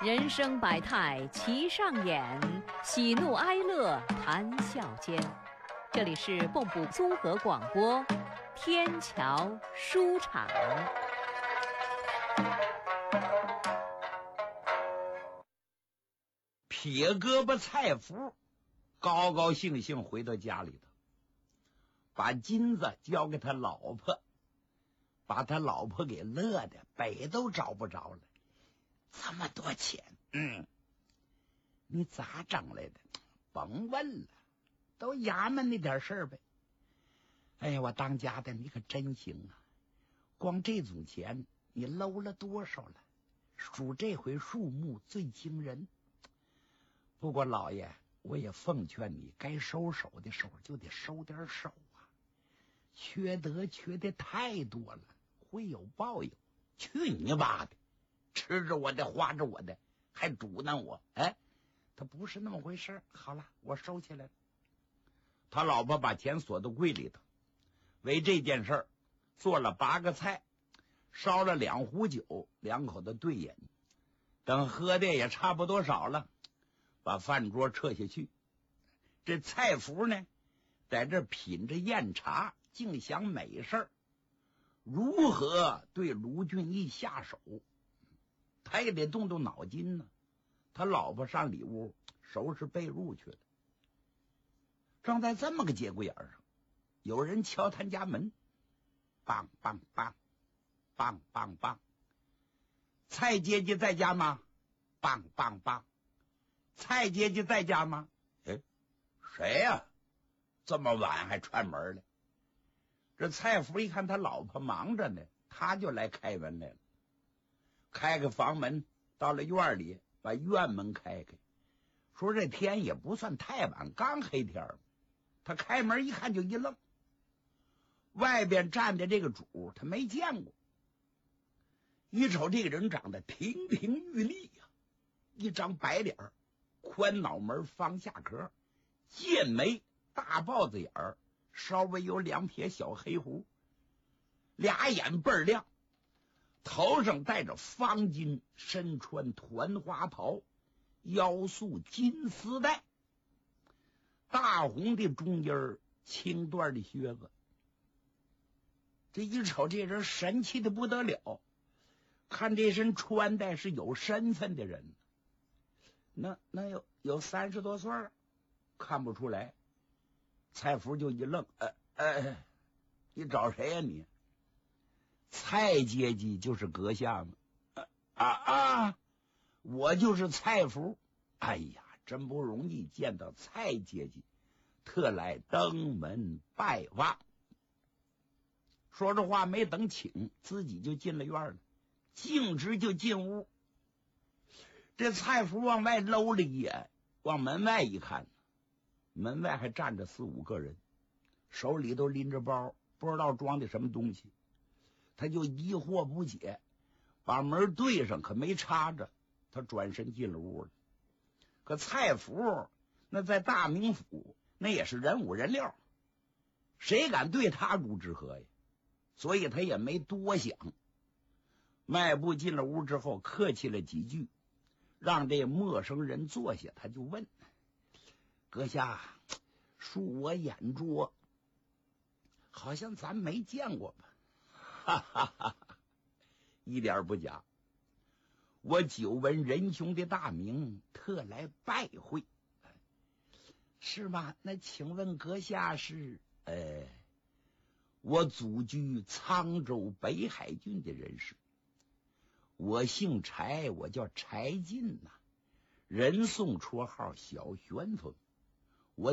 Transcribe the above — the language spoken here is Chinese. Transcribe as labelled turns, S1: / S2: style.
S1: 人生百态齐上演，喜怒哀乐谈笑间。这里是蚌埠综合广播，天桥书场。
S2: 撇胳膊蔡福高高兴兴回到家里头，把金子交给他老婆，把他老婆给乐的北都找不着了。这么多钱，你咋挣来的？甭问了，都衙门那点事儿呗。哎呀，我当家的你可真行啊！光这种钱你搂了多少了？数这回数目最惊人。不过老爷，我也奉劝你，该收手的时候就得收点手啊！缺德缺的太多了，会有报应。去你妈的！吃着我的，花着我的，还阻挠我！哎，他不是那么回事。好了，我收起来了。他老婆把钱锁到柜里头，为这件事做了8个菜，烧了2壶酒，两口子对饮。等喝的也差不多少了，把饭桌撤下去。这蔡福呢，在这品着酽茶，净想美事，如何对卢俊义下手。他也得动动脑筋呢。他老婆上里屋收拾被褥去了。正在这么个节骨眼上，有人敲他家门，梆梆梆梆梆梆，蔡姐姐在家吗？梆梆梆，蔡姐姐在家吗？哎，谁呀？这么晚还串门来？这蔡福一看他老婆忙着呢，他就来开门来了。开个房门，到了院里，把院门开开，说这天也不算太晚，刚黑天。他开门一看就一愣，外边站的这个主他没见过。一瞅这个人长得亭亭玉立呀，一张白脸，宽脑门，方下颏，剑眉，大豹子眼儿，稍微有2撇小黑胡，俩眼倍儿亮，头上戴着方巾，身穿团花袍，腰束金丝带，大红的中间，青缎的靴子。这一瞅这人神气的不得了，看这身穿戴是有身份的人。那有30多岁，看不出来。蔡福就一愣，你找谁呀你？蔡阶级就是阁下吗？我就是蔡福。哎呀，真不容易见到蔡阶级，特来登门拜望。说着话没等请，自己就进了院了，径直就进屋。这蔡福往外搂了一眼，往门外一看，门外还站着4、5个人，手里都拎着包，不知道装的什么东西。他就疑惑不解，把门对上，可没插着。他转身进了屋了。可蔡福那在大名府那也是人五人六，谁敢对他如之何呀？所以他也没多想，迈步进了屋之后，客气了几句，让这陌生人坐下。他就问：阁下，恕我眼拙，好像咱没见过吧？哈哈哈，一点不假。我久闻仁兄的大名，特来拜会。是吗？那请问阁下是？我祖居沧州北海郡的人士，我姓柴，我叫柴进呐，人送绰号小旋风。